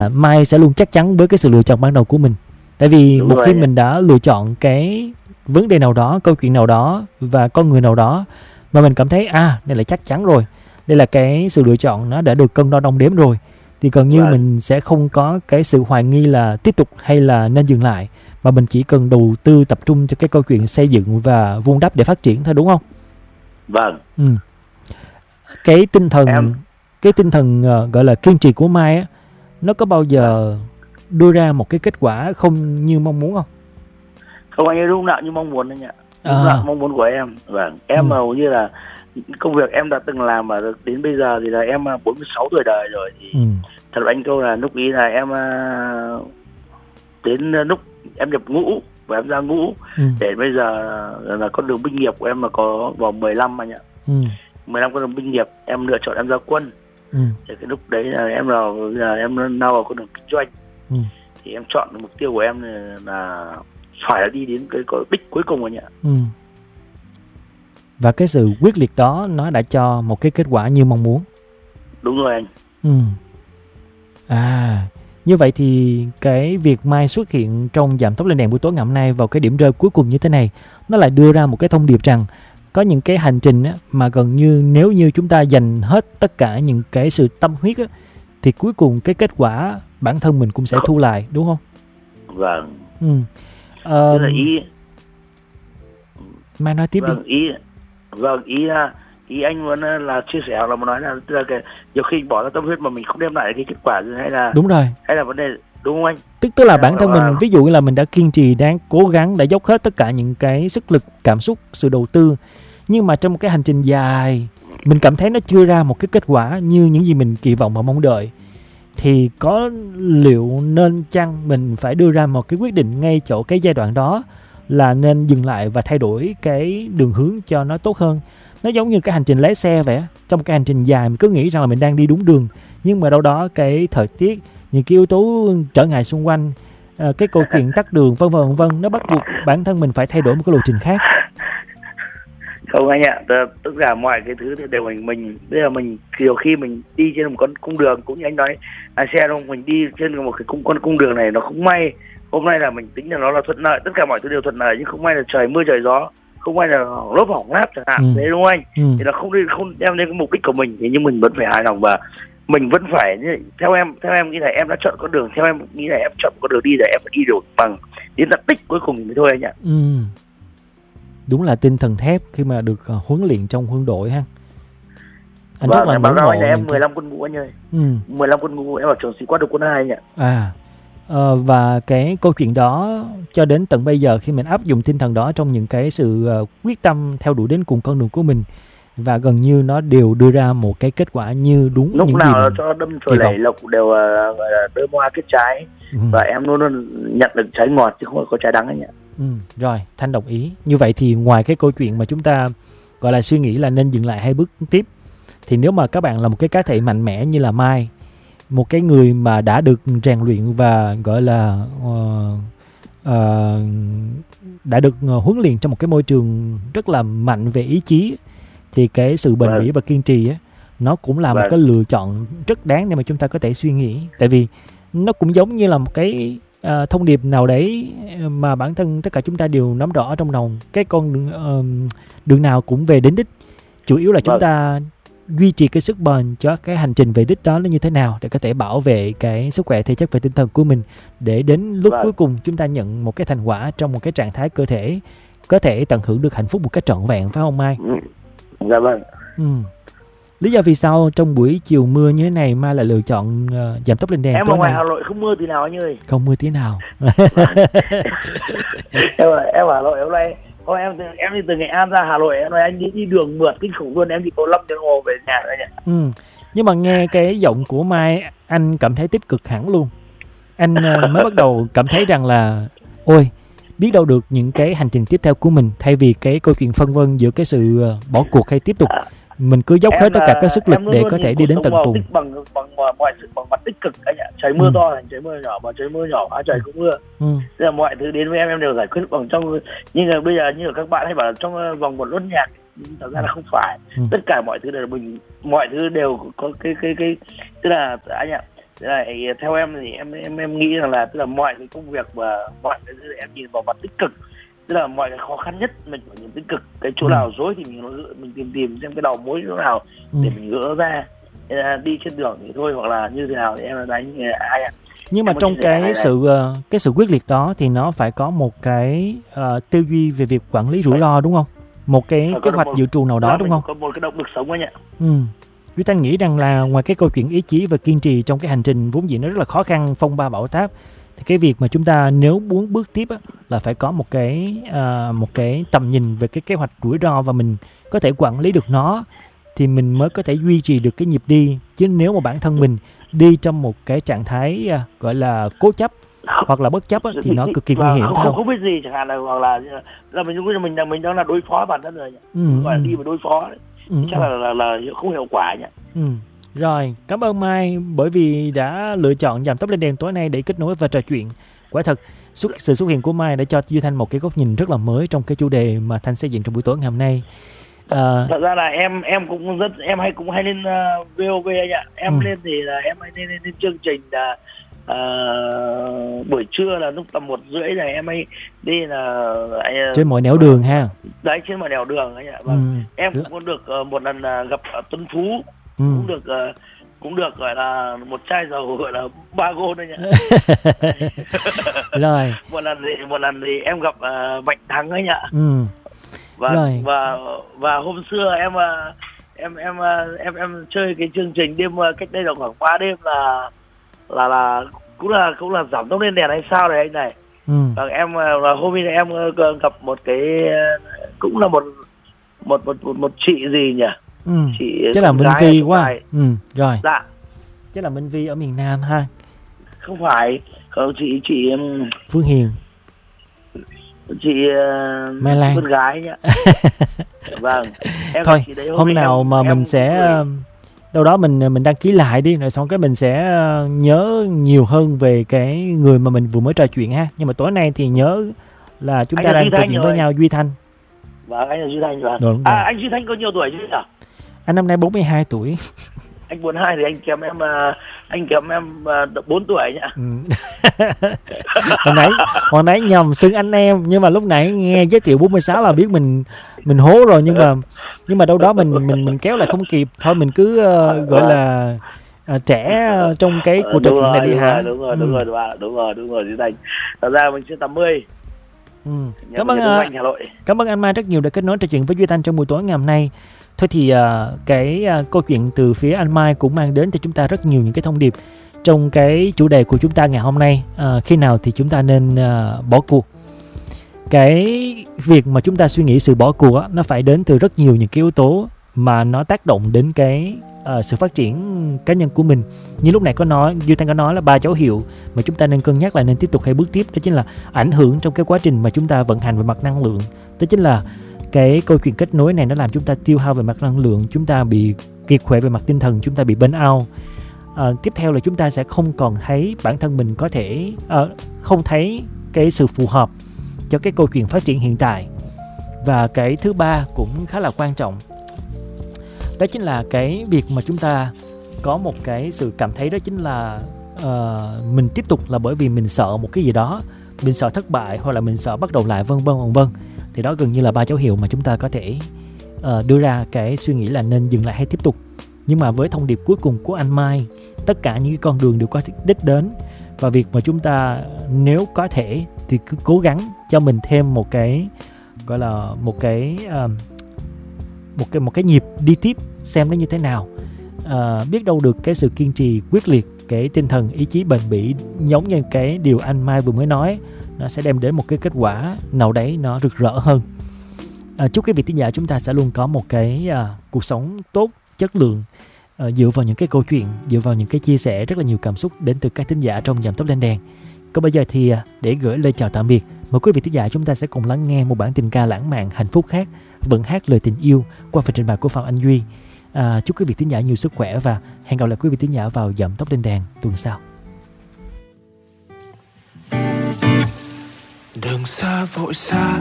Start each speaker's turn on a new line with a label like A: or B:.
A: Mai sẽ luôn chắc chắn với cái sự lựa chọn ban đầu của mình. Tại vì
B: Đúng
A: một
B: rồi
A: khi
B: anh ạ.
A: mình đã lựa chọn cái vấn đề nào đó, câu chuyện nào đó và con người nào đó mà mình cảm thấy đây là chắc chắn rồi, đây là cái sự lựa chọn nó đã được cân đo đong đếm rồi, thì gần như
B: Vâng,
A: mình sẽ không có cái sự hoài nghi là tiếp tục hay là nên dừng lại, mà mình chỉ cần đầu tư tập trung cho cái câu chuyện xây dựng và vun đắp để phát triển thôi, đúng không?
B: vâng.
A: Ừ. Cái tinh
B: Em
A: thần gọi là kiên trì của Mai á, nó có bao
B: vâng.
A: giờ đưa ra một cái kết quả không như mong muốn không?
B: Không anh ấy lúc nào như mong muốn anh ạ. Lúc
A: À,
B: nào mong muốn của em. Vâng,
A: ừ,
B: em hầu như là công việc em đã từng làm mà đến bây giờ thì là em 46 tuổi đời rồi, thì
A: ừ,
B: thật anh câu là lúc ý là em đến lúc em nhập ngũ và em ra ngũ,
A: ừ,
B: để bây giờ là con đường binh nghiệp của em là có vào 15 anh ạ.
A: ừ,
B: 15 con đường binh nghiệp, em lựa chọn em ra quân.
A: ừ,
B: Thì cái lúc đấy là em lao vào con đường kinh doanh.
A: ừ.
B: Thì em chọn mục tiêu của em là phải là đi đến cái đích cuối cùng anh ạ.
A: Ừ. Và cái sự quyết liệt đó nó đã cho một cái kết quả như mong muốn.
B: Đúng rồi anh.
A: Ừ. Như vậy thì cái việc Mai xuất hiện trong Giảm tốc lên đèn buổi tối ngày hôm nay vào cái điểm rơi cuối cùng như thế này, nó lại đưa ra một cái thông điệp rằng có những cái hành trình á, mà gần như nếu như chúng ta dành hết tất cả những cái sự tâm huyết á, thì cuối cùng cái kết quả bản thân mình cũng sẽ thu lại, đúng không?
B: Vâng.
A: Ừ.
B: Tức là ý.
A: Mai nói tiếp đi.
B: Vâng, ý anh muốn là chia sẻ, hoặc là muốn nói là tức là nhiều khi bỏ ra tâm huyết mà mình không đem lại cái kết quả gì,
A: Đúng rồi.
B: hay là vấn đề, đúng không anh?
A: Tức là bản thân mình, ví dụ như là mình đã kiên trì, đang cố gắng, đã dốc hết tất cả những cái sức lực, cảm xúc, sự đầu tư, nhưng mà trong một cái hành trình dài mình cảm thấy nó chưa ra một cái kết quả như những gì mình kỳ vọng và mong đợi, thì có liệu nên chăng mình phải đưa ra một cái quyết định ngay chỗ cái giai đoạn đó là nên dừng lại và thay đổi cái đường hướng cho nó tốt hơn. Nó giống như cái hành trình lái xe vậy á. Trong một cái hành trình dài mình cứ nghĩ rằng là mình đang đi đúng đường, nhưng mà đâu đó cái thời tiết, những cái yếu tố trở ngại xung quanh, cái câu chuyện tắc đường vân vân, nó bắt buộc bản thân mình phải thay đổi một cái lộ trình khác.
B: Không anh ạ, tức là mọi cái thứ đều mình bây giờ mình nhiều khi mình đi trên một con cung đường, cũng như anh nói xe đâu, mình đi trên một cái cung đường này nó không may hôm nay là mình tính là nó là thuận lợi, tất cả mọi thứ đều thuận lợi, nhưng không may là trời mưa trời gió, không may là lốp hỏng láp chẳng hạn, thế đúng không anh? Thì nó không đem đến cái mục đích của mình, thì nhưng mình vẫn phải hài lòng và mình vẫn phải, theo em nghĩ là em đã chọn con đường, theo em nghĩ là em chọn con đường đi, là em phải đi được bằng đến tận đích cuối cùng thì mới thôi anh ạ.
A: Đúng là tinh thần thép khi mà được huấn luyện trong quân đội ha. Anh
B: Vâng,
A: rất là
B: em báo
A: ngưỡng
B: cáo
A: mộ
B: anh là em 15 quân ngũ anh ơi. 15 quân ngũ, em ở trường sĩ quan được quân 2 anh ạ.
A: Và cái câu chuyện đó cho đến tận bây giờ, khi mình áp dụng tinh thần đó trong những cái sự quyết tâm theo đuổi đến cùng con đường của mình, và gần như nó đều đưa ra một cái kết quả như đúng
B: lúc
A: những
B: nào
A: gì
B: là cho đâm chồi lầy lộc đều gọi là đơm hoa kết trái, và em luôn luôn nhận được trái ngọt chứ không có trái đắng anh ạ.
A: Rồi, Thanh đồng ý. Như vậy thì ngoài cái câu chuyện mà chúng ta gọi là suy nghĩ là nên dừng lại hay bước tiếp, thì nếu mà các bạn là một cái cá thể mạnh mẽ như là Mai, một cái người mà đã được rèn luyện và gọi là đã được huấn luyện trong một cái môi trường rất là mạnh về ý chí, thì cái sự bền bỉ và kiên trì á, nó cũng là một cái lựa chọn rất đáng để mà chúng ta có thể suy nghĩ. Tại vì nó cũng giống như là một cái thông điệp nào đấy mà bản thân tất cả chúng ta đều nắm rõ trong lòng. Cái con đường nào cũng về đến đích, chủ yếu là chúng ta duy trì cái sức bền cho cái hành trình về đích đó nó như thế nào, để có thể bảo vệ cái sức khỏe thể chất và tinh thần của mình, để đến lúc cuối cùng chúng ta nhận một cái thành quả trong một cái trạng thái cơ thể có thể tận hưởng được hạnh phúc một cách trọn vẹn, phải không Mai?
B: Dạ vâng.
A: Lý do vì sao trong buổi chiều mưa như thế này Mai lại lựa chọn giảm tốc lên đèn?
B: Em ở ngoài Hà Nội không mưa tí nào anh ơi.
A: Không mưa tí nào.
B: Em ở Hà Nội hôm nay, em đi từ Nghệ An ra Hà Nội, em nói anh đi đường mượt kinh khủng luôn, em đi có 5 tiếng đồng hồ về nhà rồi anh ạ.
A: Nhưng mà nghe cái giọng của Mai, anh cảm thấy tích cực hẳn luôn. Anh mới bắt đầu cảm thấy rằng là ôi, biết đâu được những cái hành trình tiếp theo của mình, thay vì cái câu chuyện phân vân giữa cái sự bỏ cuộc hay tiếp tục, mình cứ dốc hết tất cả các sức lực để có thể đi đến tận cùng.
B: Bằng mọi sự, bằng mặt tích cực anh ạ. Trời mưa to thành trời mưa nhỏ, mà trời mưa nhỏ hóa trời cũng mưa. Thế là mọi thứ đến với em đều giải quyết bằng trong, nhưng mà bây giờ như là các bạn hay bảo là trong vòng một nốt nhạc, thật ra là không phải. Tất cả mọi thứ đều là mọi thứ đều có cái tức là anh ạ, Theo em thì em nghĩ rằng là tức là mọi cái công việc và mọi cái em nhìn vào mặt tích cực, tức là mọi cái khó khăn nhất mình phải nhìn tích cực, cái chỗ nào rối thì mình tìm xem cái đầu mối chỗ nào để mình gỡ ra. Đi trên đường thì thôi, hoặc là như thế nào thì em là đánh ai ạ.
A: Nhưng mà trong cái sự quyết liệt đó thì nó phải có một cái tư duy về việc quản lý rủi ro, đúng không? Một cái kế hoạch dự trù nào đó, đúng không?
B: Có một cái động lực sống anh ạ.
A: Duy Thanh nghĩ rằng là ngoài cái câu chuyện ý chí và kiên trì trong cái hành trình vốn dĩ nó rất là khó khăn, phong ba bão táp, thì cái việc mà chúng ta nếu muốn bước tiếp á, là phải có một cái tầm nhìn về cái kế hoạch rủi ro và mình có thể quản lý được nó thì mình mới có thể duy trì được cái nhịp đi. Chứ nếu mà bản thân mình đi trong một cái trạng thái gọi là cố chấp hoặc là bất chấp á, thì nó cực kỳ nguy hiểm.
B: Không biết gì chẳng hạn là hoặc là mình đang là đối phó bản thân rồi, gọi là đi mà đối phó đấy. Chắc là không hiệu quả nhỉ.
A: Rồi, cảm ơn Mai bởi vì đã lựa chọn Giảm Tốc Lên Đèn tối nay để kết nối và trò chuyện. Quả thật, sự xuất hiện của Mai đã cho Duy Thanh một cái góc nhìn rất là mới trong cái chủ đề mà Thanh xây dựng trong buổi tối ngày hôm nay.
B: Thật ra là em cũng hay lên VOV anh ạ. Em lên thì là em hay lên chương trình là buổi trưa là lúc tầm 1:30 này em hay đi là
A: trên mọi nẻo đường ha.
B: Đấy, trên mọi nẻo đường anh ạ. Em cũng có được một lần gặp Tuấn Phú, cũng được gọi là một chai dầu gọi là 3 gôn anh ạ.
A: Rồi.
B: một lần thì em gặp Mạnh Thắng anh ạ. Và hôm xưa em chơi cái chương trình đêm cách đây là khoảng 3 đêm là cũng là Giảm Tốc Lên Đèn hay sao này anh này. Và em là hôm nay em gặp một cái cũng là một chị gì nhỉ? Chị
A: chắc là Minh Vi quá. Rồi.
B: Dạ.
A: Chắc là Minh Vi ở miền Nam ha.
B: Không phải, không, chị
A: Phương Hiền.
B: Chị
A: Mai Lan.
B: con gái nhá. Vâng.
A: Thôi, hôm nào mà mình sẽ đâu đó mình đăng ký lại đi, rồi xong cái mình sẽ nhớ nhiều hơn về cái người mà mình vừa mới trò chuyện ha. Nhưng mà tối nay thì nhớ là chúng ta đang trò chuyện với nhau. Duy Thanh.
B: Vâng, anh là Duy Thanh. Vâng. Anh Duy Thanh có nhiêu tuổi chứ nhỉ?
A: Anh năm nay 42 tuổi.
B: Anh 42 thì anh kém em 4 tuổi nhá.
A: Hồi nãy nhầm xưng anh em, nhưng mà lúc nãy nghe giới thiệu 46 là biết mình hố rồi, nhưng mà đâu đó mình kéo lại không kịp. Thôi mình cứ gọi là trẻ trong cái cuộc trò chuyện này đi hả?
B: Đúng rồi Duy Thanh. Thật ra mình chưa 80.
A: Cảm ơn anh Mai rất nhiều đã kết nối trò chuyện với Duy Thanh trong buổi tối ngày hôm nay. Thôi thì cái câu chuyện từ phía anh Mai cũng mang đến cho chúng ta rất nhiều những cái thông điệp trong cái chủ đề của chúng ta ngày hôm nay. Khi nào thì chúng ta nên bỏ cuộc. Cái việc mà chúng ta suy nghĩ sự bỏ cuộc á, nó phải đến từ rất nhiều những cái yếu tố mà nó tác động đến cái sự phát triển cá nhân của mình. Như lúc này Duy Thanh có nói là 3 dấu hiệu mà chúng ta nên cân nhắc là nên tiếp tục hay bước tiếp. Đó chính là ảnh hưởng trong cái quá trình mà chúng ta vận hành về mặt năng lượng. Đó chính là cái câu chuyện kết nối này nó làm chúng ta tiêu hao về mặt năng lượng, chúng ta bị kiệt quệ về mặt tinh thần, chúng ta bị burn out. Tiếp theo là chúng ta sẽ không còn thấy bản thân mình có thể không thấy cái sự phù hợp cho cái câu chuyện phát triển hiện tại. Và cái thứ ba cũng khá là quan trọng, đó chính là cái việc mà chúng ta có một cái sự cảm thấy đó chính là mình tiếp tục là bởi vì mình sợ một cái gì đó, mình sợ thất bại hoặc là mình sợ bắt đầu lại vân vân. Thì đó gần như là 3 dấu hiệu mà chúng ta có thể đưa ra cái suy nghĩ là nên dừng lại hay tiếp tục. Nhưng mà với thông điệp cuối cùng của anh Mai, tất cả những cái con đường đều có đích đến, và việc mà chúng ta nếu có thể thì cứ cố gắng cho mình thêm một cái gọi là một cái nhịp đi tiếp xem nó như thế nào. Biết đâu được cái sự kiên trì quyết liệt, cái tinh thần ý chí bền bỉ giống như cái điều anh Mai vừa mới nói, nó sẽ đem đến một cái kết quả nào đấy nó rực rỡ hơn. Chúc quý vị thính giả chúng ta sẽ luôn có một cái cuộc sống tốt, chất lượng, dựa vào những cái câu chuyện, dựa vào những cái chia sẻ rất là nhiều cảm xúc đến từ các thính giả trong Giảm Tốc Lên Đèn. Còn bây giờ thì để gửi lời chào tạm biệt, mời quý vị thính giả chúng ta sẽ cùng lắng nghe một bản tình ca lãng mạn hạnh phúc khác, vẫn hát lời tình yêu qua phần trình bày của Phạm Anh Duy. Chúc quý vị thính giả nhiều sức khỏe và hẹn gặp lại quý vị thính giả vào Giảm Tốc Lên Đèn tuần sau.
C: Đừng xa vội xa